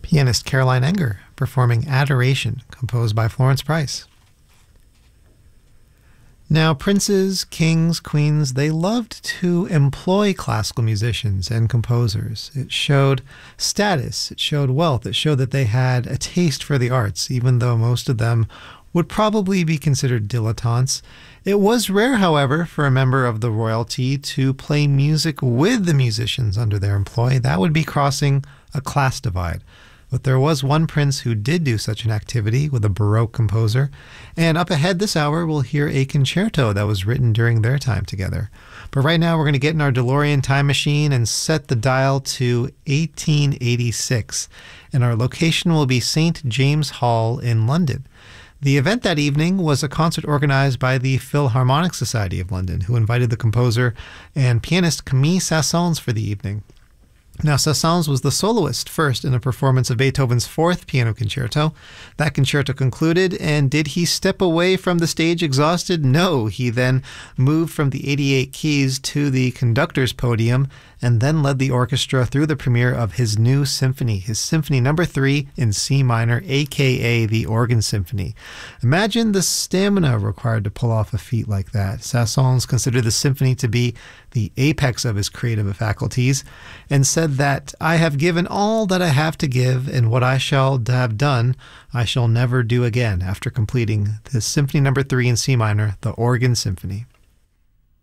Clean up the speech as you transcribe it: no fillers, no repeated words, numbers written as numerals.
pianist Caroline Enger performing Adoration, composed by Florence Price. Now, princes, kings, queens, they loved to employ classical musicians and composers. It showed status, it showed wealth, it showed that they had a taste for the arts, even though most of them would probably be considered dilettantes. It was rare, however, for a member of the royalty to play music with the musicians under their employ. That would be crossing a class divide. But there was one prince who did do such an activity with a Baroque composer. And up ahead this hour, we'll hear a concerto that was written during their time together. But right now, we're going to get in our DeLorean time machine and set the dial to 1886. And our location will be St. James Hall in London. The event that evening was a concert organized by the Philharmonic Society of London, who invited the composer and pianist Camille Saint-Saëns for the evening. Now, Saint-Saëns was the soloist first in a performance of Beethoven's Fourth Piano Concerto. That concerto concluded, and did he step away from the stage exhausted? No, he then moved from the 88 keys to the conductor's podium and then led the orchestra through the premiere of his new symphony, his Symphony No. 3 in C minor, aka the Organ Symphony. Imagine the stamina required to pull off a feat like that. Saint-Saëns considered the symphony to be the apex of his creative faculties and said that, "I have given all that I have to give, and what I shall have done, I shall never do again," after completing the Symphony No. 3 in C minor, the Organ Symphony.